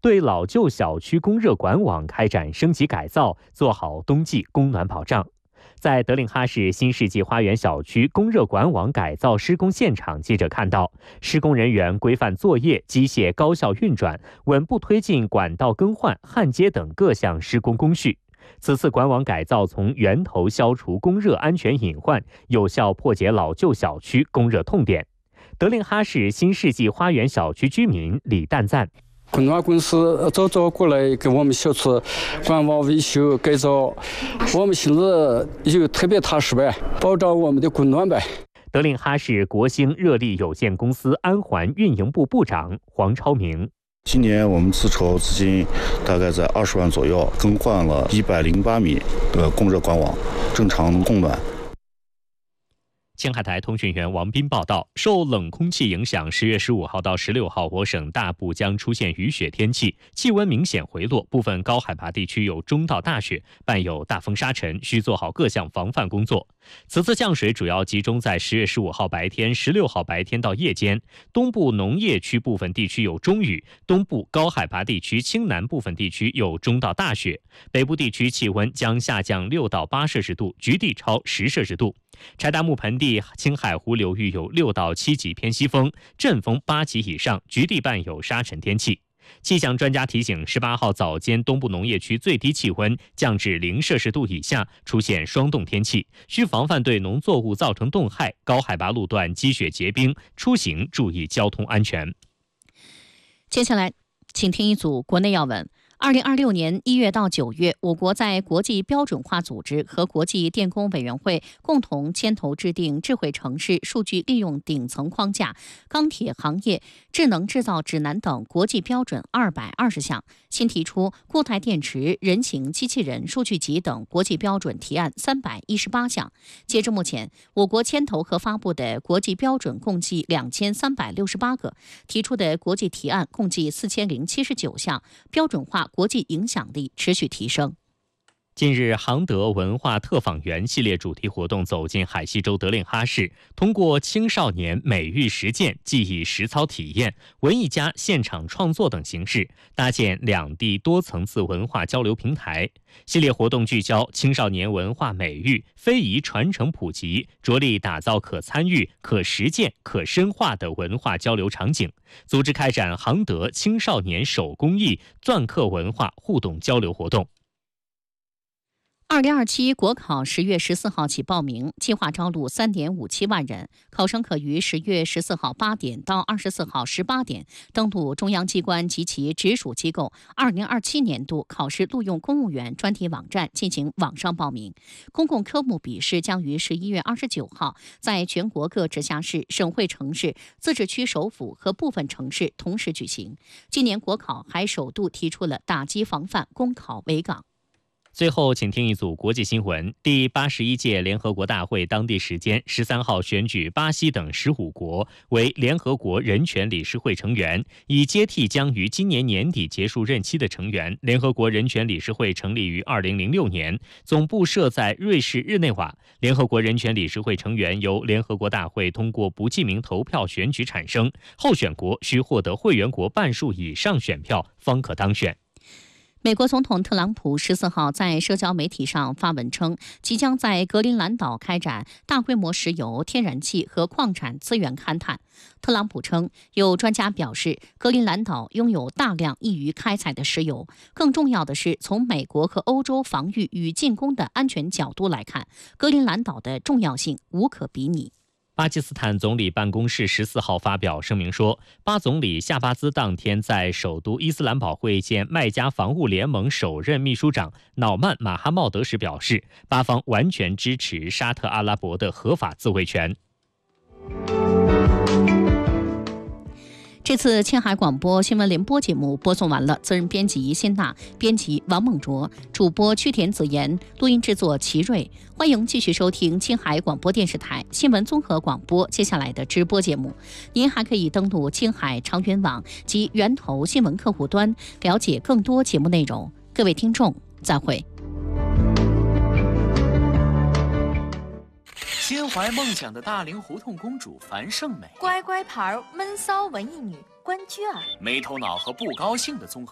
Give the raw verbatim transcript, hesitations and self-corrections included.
对老旧小区供热管网开展升级改造，做好冬季供暖保障。在德令哈市新世纪花园小区供热管网改造施工现场，记者看到，施工人员规范作业，机械高效运转，稳步推进管道更换、焊接等各项施工工序。此次管网改造从源头消除供热安全隐患，有效破解老旧小区供热痛点。德令哈市新世纪花园小区居民李蛋赞。 供暖公司早早过来给我们小区管网维修改造，我们心里就特别踏实呗，保障我们的供暖呗。 德令哈市国兴热力有限公司安环运营部部长黄超明。 今年我们自筹资金大概在二十万左右，更换了一百零八米的供热管网，正常供暖。 青海台通讯员王斌报道，受冷空气影响，十月十五号到十六号，我省大部将出现雨雪天气，气温明显回落，部分高海拔地区有中到大雪，伴有大风沙尘，需做好各项防范工作。此次降水主要集中在十月十五号白天、十六号白天到夜间，东部农业区部分地区有中雨，东部高海拔地区、青南部分地区有中到大雪，北部地区气温将下降六到八摄氏度，局地超十摄氏度。柴达木盆地、青海湖流域有六到七级偏西风，阵风八级以上，局地伴有沙尘天气。气象专家提醒，十八号早间东部农业区最低气温降至零摄氏度以下，出现霜冻天气，需防范对农作物造成冻害，高海拔路段积雪结冰，出行注意交通安全。 接下来，请听一组国内要闻。二零二六年一月到九月，我国在国际标准化组织和国际电工委员会共同牵头制定智慧城市数据利用顶层框架、钢铁行业智能制造指南等国际标准二百二十项，新提出固态电池、人形机器人数据集等国际标准提案三百一十八项。截至目前，我国牵头和发布的国际标准共计两千三百六十八个，提出的国际提案共计四千零七十九项，标准化国际影响力持续提升。 近日，杭德文化特访园系列主题活动走进海西州德令哈市，通过青少年美育实践、技艺实操体验、文艺家现场创作等形式，搭建两地多层次文化交流平台。系列活动聚焦青少年文化美育、非遗传承普及，着力打造可参与、可实践、可深化的文化交流场景，组织开展杭德青少年手工艺、篆刻文化互动交流活动。 二零二七国考十月十四号起报名，计划招录三点五七万人，考生可于十月十四号八点到二十四号十八点登录中央机关及其直属机构二零二七年度考试录用公务员专题网站进行网上报名。公共科目笔试将于十一月二十九号在全国各直辖市、省会城市、自治区首府和部分城市同时举行。今年国考还首度提出了打击防范公考围岗。 最后，请听一组国际新闻。第八十一届联合国大会当地时间十三号选举巴西等十五国为联合国人权理事会成员，以接替将于今年年底结束任期的成员。联合国人权理事会成立于二零零六年，总部设在瑞士日内瓦。联合国人权理事会成员由联合国大会通过不记名投票选举产生，候选国需获得会员国半数以上选票方可当选。 美国总统特朗普十四号在社交媒体上发文称，即将在格陵兰岛开展大规模石油、天然气和矿产资源勘探。特朗普称，有专家表示，格陵兰岛拥有大量易于开采的石油。更重要的是，从美国和欧洲防御与进攻的安全角度来看，格陵兰岛的重要性无可比拟。 巴基斯坦总理办公室十四号发表声明说，巴总理夏巴兹当天在首都伊斯兰堡会见麦加防务联盟首任秘书长瑙曼·马哈茂德时表示，巴方完全支持沙特阿拉伯的合法自卫权。 这次青海广播新闻联播节目播送完了，责任编辑辛娜，编辑王梦卓，主播曲田子言，录音制作齐瑞。欢迎继续收听青海广播电视台新闻综合广播接下来的直播节目。您还可以登录青海长源网及源头新闻客户端，了解更多节目内容。各位听众，再会。 心怀梦想的大龄胡同公主樊胜美， 乖乖牌闷骚文艺女关雎尔， 没头脑和不高兴的综合